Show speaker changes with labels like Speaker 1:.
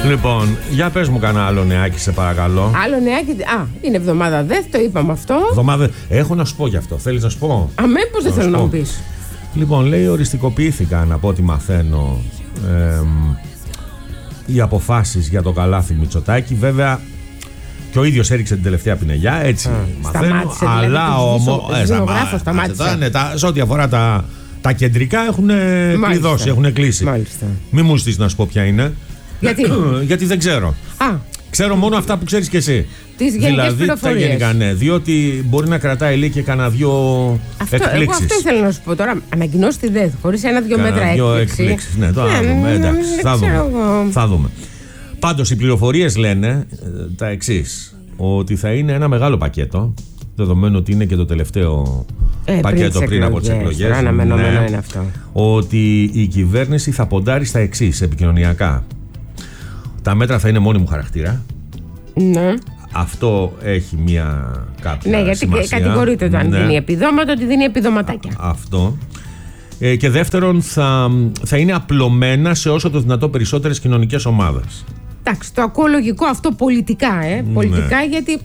Speaker 1: Λοιπόν, για πες μου κανένα άλλο νεάκι, σε παρακαλώ.
Speaker 2: Άλλο νεάκι. Είναι εβδομάδα ΔΕΘ, το είπαμε αυτό.
Speaker 1: Έχω να σου πω γι' αυτό. Θέλεις να σου πω?
Speaker 2: Πώς δεν θέλω να μου πεις.
Speaker 1: Λοιπόν, λέει, οριστικοποιήθηκαν από ό,τι μαθαίνω οι αποφάσεις για το καλάθι Μητσοτάκη. Βέβαια, και ο ίδιος έριξε την τελευταία πινελιά, έτσι μαθαίνω. Αλλά όμως. Σε ό,τι αφορά τα κεντρικά έχουν κλειδώσει, έχουν κλείσει.
Speaker 2: Μάλιστα.
Speaker 1: Μη μου στήσεις να σου πω ποια είναι. Γιατί δεν ξέρω. Ξέρω μόνο αυτά που ξέρεις και εσύ.
Speaker 2: Τις γενικές πληροφορίες.
Speaker 1: Τα γενικά, ναι. Διότι μπορεί να κρατάει, λέει, και κανένα δυο εκπλήξεις.
Speaker 2: Εγώ αυτό ήθελα να σου πω τώρα. Ανακοινώσει τη ΔΕΘ χωρίς 1-2 μέτρα έκπληξη.
Speaker 1: Ναι, το δούμε. Εντάξει, θα δούμε. Πάντως οι πληροφορίες λένε τα εξής. Ότι θα είναι ένα μεγάλο πακέτο. Δεδομένου ότι είναι και το τελευταίο πακέτο πριν από τις εκλογές.
Speaker 2: Αναμενόμενο είναι αυτό.
Speaker 1: Ότι η κυβέρνηση θα ποντάρει στα εξής επικοινωνιακά. Τα μέτρα θα είναι μόνιμου χαρακτήρα.
Speaker 2: Ναι.
Speaker 1: Αυτό έχει μια κάποια
Speaker 2: γιατί
Speaker 1: σημασία.
Speaker 2: κατηγορείται όταν δίνει επιδόματα, ότι δίνει επιδοματάκια.
Speaker 1: Αυτό. Και δεύτερον, θα είναι απλωμένα σε όσο το δυνατό περισσότερες κοινωνικές ομάδες.
Speaker 2: Εντάξει, το ακούω λογικό αυτό πολιτικά, πολιτικά, γιατί